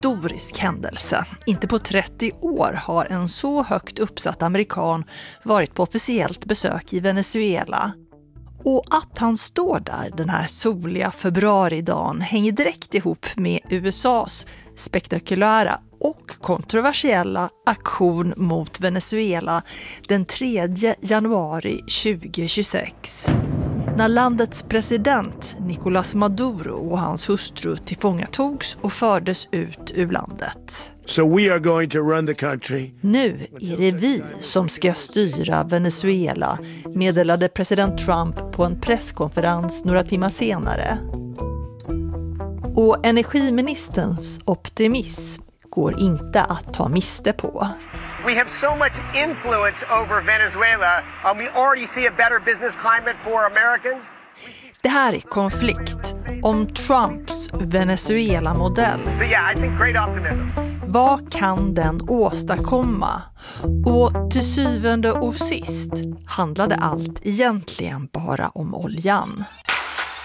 historisk händelse. Inte på 30 år har en så högt uppsatt amerikan varit på officiellt besök i Venezuela. Och att han står där den här soliga februaridagen hänger direkt ihop med USAs spektakulära och kontroversiella aktion mot Venezuela den 3 januari 2026. När landets president Nicolás Maduro och hans hustru tillfångatogs och fördes ut ur landet. So we are going to run the country. Nu är det vi som ska styra Venezuela, meddelade president Trump på en presskonferens några timmar senare. Och energiministerns optimism går inte att ta miste på. We have so much influence over Venezuela. We already see a better business climate for Americans. Det här är konflikt om Trumps Venezuela-modell. So yeah, I think great optimism. Vad kan den åstadkomma? Och till syvende och sist handlade allt egentligen bara om oljan.